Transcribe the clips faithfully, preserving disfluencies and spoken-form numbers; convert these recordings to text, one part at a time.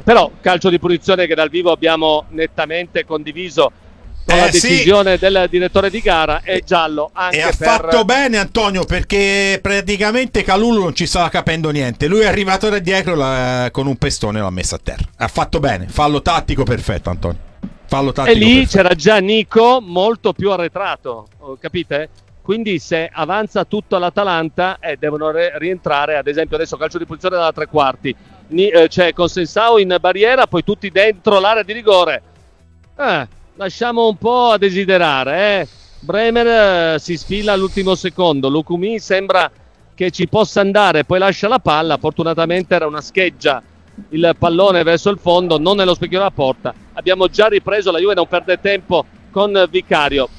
però calcio di punizione che dal vivo abbiamo nettamente condiviso con eh, la decisione sì. del direttore di gara, è giallo anche e ha per... fatto bene Antonio, perché praticamente Kalulu non ci stava capendo niente, lui è arrivato da dietro la, con un pestone l'ha messa a terra, ha fatto bene, fallo tattico perfetto Antonio, fallo tattico e lì perfetto. c'era già Nico molto più arretrato, capite? Quindi se avanza tutto l'Atalanta eh, devono re- rientrare, ad esempio adesso calcio di punizione dalla tre quarti, Ni- eh, c'è Consensao in barriera, poi tutti dentro l'area di rigore. Eh, lasciamo un po' a desiderare, eh. Bremer eh, si sfila all'ultimo secondo, Lukumi sembra che ci possa andare, poi lascia la palla, fortunatamente era una scheggia il pallone verso il fondo, non nello specchio della porta. Abbiamo già ripreso, la Juve non perde tempo con Vicario.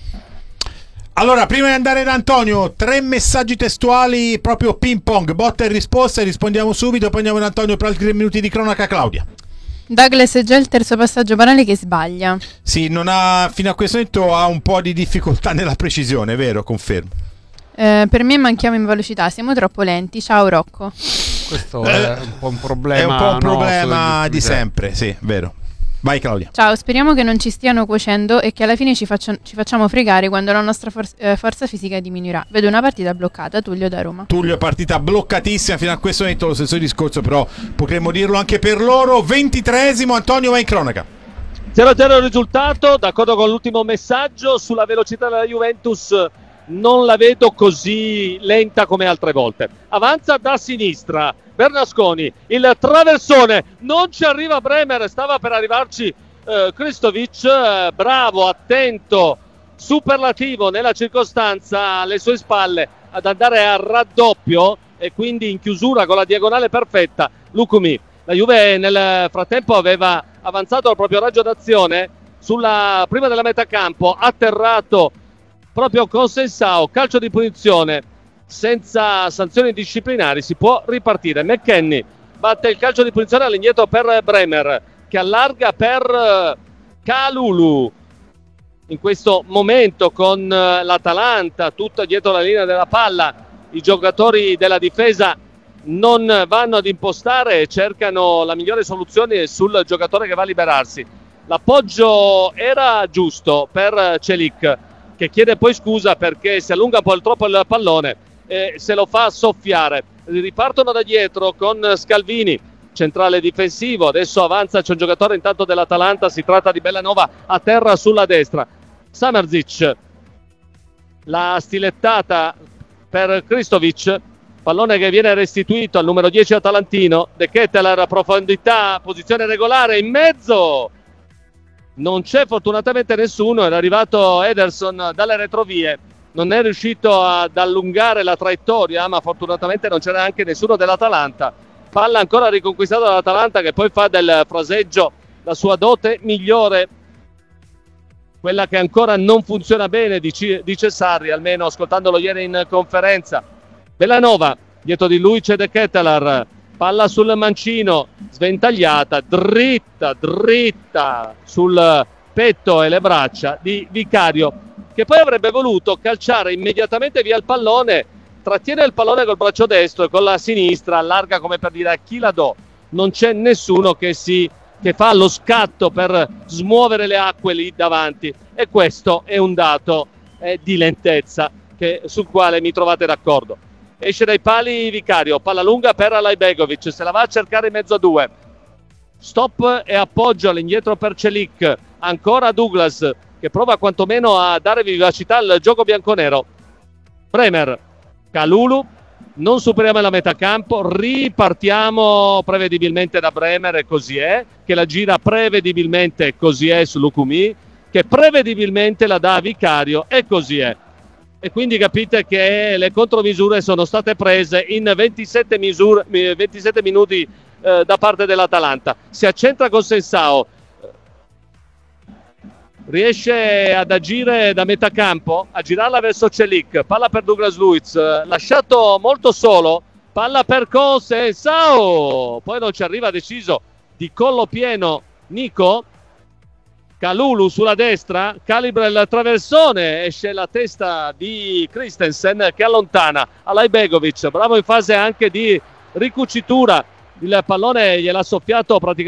Allora, prima di andare da Antonio, tre messaggi testuali proprio ping pong, botta e risposta, e rispondiamo subito, poi andiamo da Antonio per altri tre minuti di cronaca. Claudia. Douglas è già il terzo passaggio banale che sbaglia. Sì, non ha, fino a questo momento ha un po' di difficoltà nella precisione, vero? Confermo. Eh, per me manchiamo in velocità, siamo troppo lenti. Ciao Rocco. Questo è un po' un problema. È un po' un problema no, di sempre, sì, vero. Vai Claudia. Ciao, speriamo che non ci stiano cuocendo e che alla fine ci, faccia, ci facciamo fregare quando la nostra for- eh, forza fisica diminuirà. Vedo una partita bloccata. Tullio da Roma. Tullio è partita bloccatissima fino a questo momento, lo stesso discorso però potremmo dirlo anche per loro. Ventitreesimo, Antonio va in cronaca. zero a zero il risultato, d'accordo con l'ultimo messaggio. Sulla velocità della Juventus non la vedo così lenta come altre volte. Avanza da sinistra Bernasconi, il traversone, non ci arriva Bremer, stava per arrivarci eh, Kristovic, eh, bravo, attento, superlativo nella circostanza, alle sue spalle ad andare a raddoppio e quindi in chiusura con la diagonale perfetta Lukumi. La Juve nel frattempo aveva avanzato il proprio raggio d'azione sulla prima della metà campo, atterrato proprio Consensao, calcio di punizione. Senza sanzioni disciplinari si può ripartire. McKennie batte il calcio di punizione all'indietro per Bremer, che allarga per Kalulu. In questo momento con l'Atalanta tutto dietro la linea della palla, i giocatori della difesa non vanno ad impostare e cercano la migliore soluzione sul giocatore che va a liberarsi. L'appoggio era giusto per Celik, che chiede poi scusa perché si allunga un po' troppo il pallone e se lo fa soffiare. Ripartono da dietro con Scalvini, centrale difensivo, adesso avanza, c'è un giocatore intanto dell'Atalanta, si tratta di Bellanova a terra sulla destra. Samardžić, la stilettata per Kristovic, pallone che viene restituito al numero dieci atalantino, De Ketelaere, profondità, posizione regolare in mezzo, non c'è fortunatamente nessuno, era arrivato Ederson dalle retrovie, non è riuscito ad allungare la traiettoria, ma fortunatamente non c'era anche nessuno dell'Atalanta. Palla ancora riconquistata dall'Atalanta, che poi fa del fraseggio la sua dote migliore, quella che ancora non funziona bene, dice Sarri, almeno ascoltandolo ieri in conferenza. Bellanova, dietro di lui c'è De Ketelaere, palla sul mancino, sventagliata, dritta, dritta sul petto e le braccia di Vicario, che poi avrebbe voluto calciare immediatamente via il pallone, trattiene il pallone col braccio destro e con la sinistra allarga come per dire a chi la do. Non c'è nessuno che, si, che fa lo scatto per smuovere le acque lì davanti, e questo è un dato eh, di lentezza che, sul quale mi trovate d'accordo. Esce dai pali Vicario, palla lunga per Alajbegovic, se la va a cercare in mezzo a due, stop e appoggio all'indietro per Celik, ancora Douglas che prova quantomeno a dare vivacità al gioco bianconero. Bremer, Kalulu, non superiamo la metà campo, ripartiamo prevedibilmente da Bremer, e così è, che la gira prevedibilmente, così è su Lukumi, che prevedibilmente la dà a Vicario, e così è. E quindi capite che le contromisure sono state prese in ventisette, misure, ventisette minuti eh, da parte dell'Atalanta. Si accentra con Consensao, riesce ad agire da metà campo, a girarla verso Celik, palla per Douglas Luiz, lasciato molto solo, palla per Consensao, poi non ci arriva, deciso di collo pieno Nico. Kalulu sulla destra, calibra il traversone, esce la testa di Christensen che allontana Alajbegovic, bravo in fase anche di ricucitura, il pallone gliel'ha soffiato praticamente